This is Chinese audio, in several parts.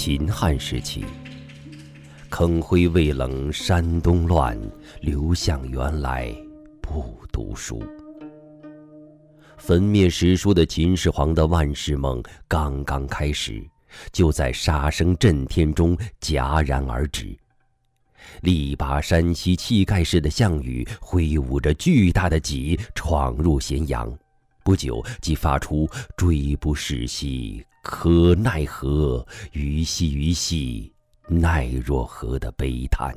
秦汉时期，坑灰未冷山东乱，刘向原来不读书。焚灭史书的秦始皇的万世梦刚刚开始，就在杀声震天中戛然而止。力拔山兮气盖世的项羽挥舞着巨大的戟闯入咸阳，不久即发出追不逝兮可奈何，虞兮虞兮奈若何的悲叹。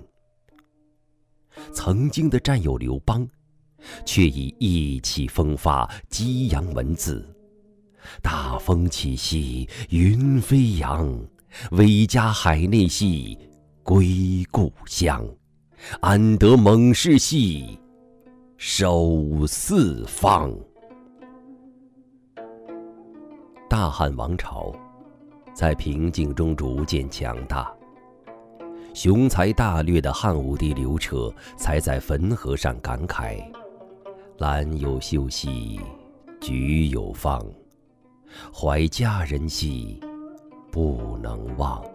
曾经的战友刘邦却以意气风发激扬文字，大风起兮云飞扬，威加海内兮归故乡，安得猛士兮守四方。大汉王朝在平静中逐渐强大，雄才大略的汉武帝刘彻才在汾河上感慨：兰有秀兮菊有放，怀佳人兮不能忘。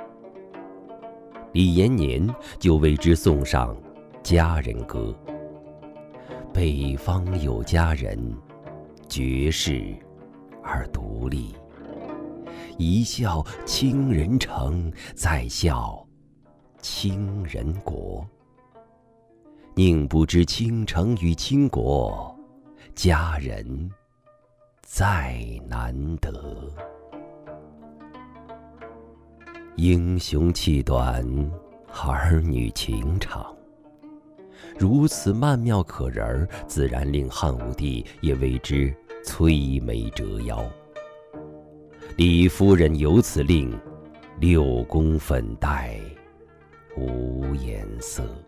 李延年就为之送上《佳人歌》：北方有佳人，绝世而独立，一笑倾人城，再笑倾人国。宁不知倾城与倾国，佳人再难得。英雄气短，儿女情长，如此曼妙可人，自然令汉武帝也为之摧眉折腰。李夫人由此令六宫粉黛无颜色。